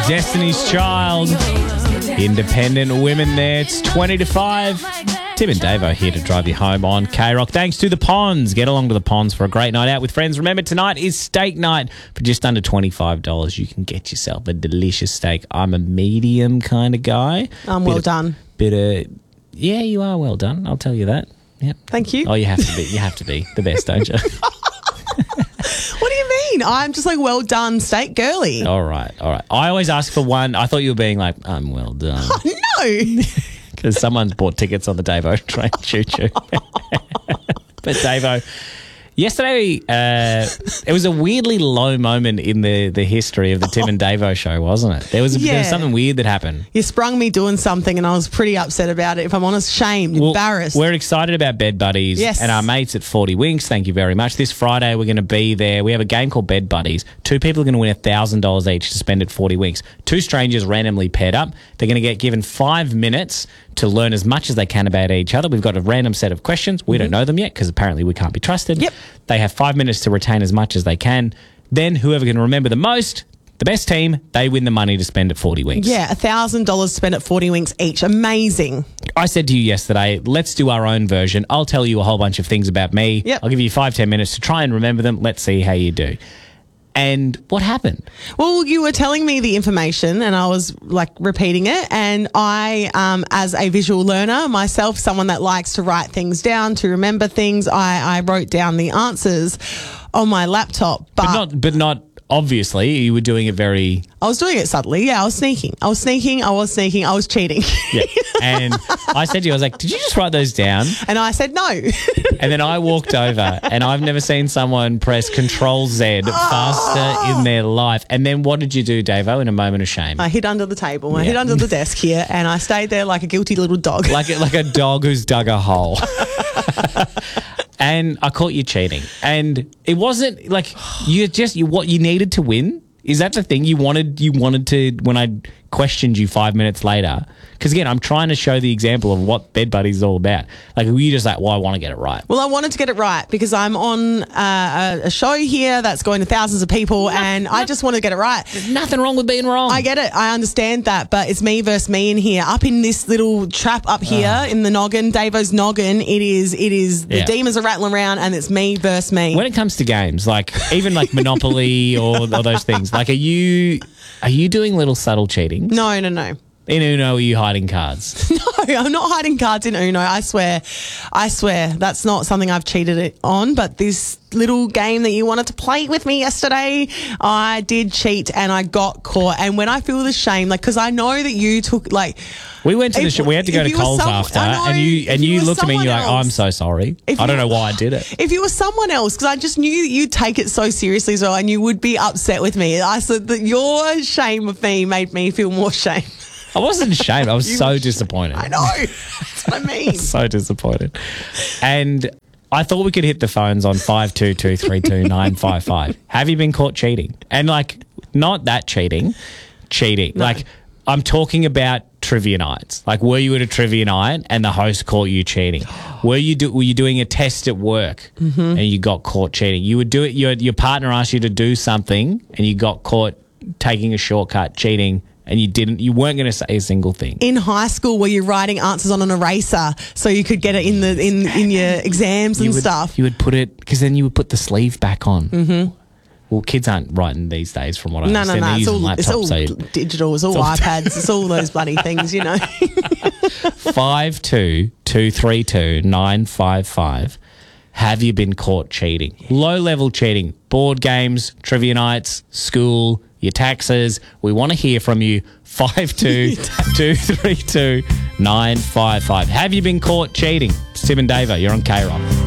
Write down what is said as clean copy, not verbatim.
Destiny's Child. Independent women there. It's 20 to 5. Tim and Davo here to drive you home on K-Rock. Thanks to the Ponds. Get along to the Ponds for a great night out with friends. Remember, tonight is steak night. For just under $25, you can get yourself a delicious steak. I'm a medium kind of guy. I'm well done. Yeah, you are well done. I'll tell you that. Yep. Thank you. Oh, you have to be. You have to be the best, don't you? What do you mean? I'm just like well done steak girly. All right. I always ask for one. I thought you were being like, I'm well done. No. Because someone's bought tickets on the Davo train. Choo-choo. But Davo, yesterday, it was a weirdly low moment in the history of the Tim and Davo show, wasn't it? There was something weird that happened. You sprung me doing something and I was pretty upset about it. If I'm honest, shamed, embarrassed. We're excited about Bed Buddies and our mates at 40 Winks. Thank you very much. This Friday, we're going to be there. We have a game called Bed Buddies. 2 people are going to win $1,000 each to spend at 40 Winks. 2 strangers randomly paired up. They're going to get given 5 minutes to learn as much as they can about each other. We've got a random set of questions. We don't know them yet because apparently we can't be trusted. Yep. They have 5 minutes to retain as much as they can. Then whoever can remember the most, the best team, they win the money to spend at 40 Winks. Yeah, $1,000 spent at 40 Winks each. Amazing. I said to you yesterday, let's do our own version. I'll tell you a whole bunch of things about me. Yep. I'll give you 5-10 minutes to try and remember them. Let's see how you do. And what happened? Well, you were telling me the information and I was like repeating it. And I, as a visual learner myself, someone that likes to write things down, to remember things, I wrote down the answers on my laptop. But not obviously. You were doing it very... I was doing it subtly. Yeah, I was sneaking. I was cheating. Yeah. And I said to you, I was like, did you just write those down? And I said no. And then I walked over and I've never seen someone press Control-Z faster in their life. And then what did you do, Davo, in a moment of shame? I hid under the table. I hid under the desk here and I stayed there like a guilty little dog. Like a dog who's dug a hole. And I caught you cheating. And it wasn't like what you needed to win. Is that the thing you wanted to, when I questioned you 5 minutes later? Because again, I'm trying to show the example of what Bed Buddies is all about. Like, were you just like, well, I want to get it right? Well, I wanted to get it right because I'm on a show here that's going to thousands of people and I just want to get it right. There's nothing wrong with being wrong. I get it. I understand that. But it's me versus me in here. Up in this little trap up here in the noggin, Davo's noggin, it is the demons are rattling around and it's me versus me. When it comes to games, like even like Monopoly or those things, like are you doing little subtle cheating? No. In Uno, are you hiding cards? No, I'm not hiding cards in Uno. I swear. That's not something I've cheated on. But this little game that you wanted to play with me yesterday, I did cheat and I got caught. And when I feel the shame, like, because I know that you took, like... We went to the show. We had to go to Coles after. And you looked at me and you're like, oh, I'm so sorry. I don't know why I did it. If you were someone else, because I just knew you'd take it so seriously as well and you would be upset with me. I said that your shame of me made me feel more shame. I wasn't ashamed. I was so disappointed. I know. That's what I mean. So disappointed. And I thought we could hit the phones on 522-332-955. Have you been caught cheating? And like, not that cheating. No. Like, I'm talking about trivia nights. Like, were you at a trivia night and the host caught you cheating? Were you doing a test at work and you got caught cheating? You would do it. Your partner asked you to do something and you got caught taking a shortcut, cheating. And you weren't going to say a single thing. In high school, were you writing answers on an eraser so you could get it in your exams and stuff? You would put it, because then you would put the sleeve back on. Mm-hmm. Well, kids aren't writing these days, from what I understand. No. It's all digital. It's all iPads. It's all those bloody things, you know. 522-232-955. Have you been caught cheating? Low-level cheating. Board games, trivia nights, school, your taxes. We want to hear from you. 522-232-955. Have you been caught cheating? It's Tim and Davo. You're on K-Rock.